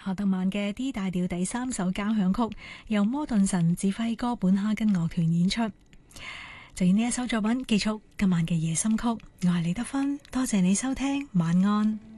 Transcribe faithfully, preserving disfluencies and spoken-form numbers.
夏特曼嘅 D 大調第三首交響曲，由摩頓神指揮哥本哈根樂團演出。就以呢一首作品結束今晚嘅夜心曲。我係李德芬，多謝你收聽，晚安。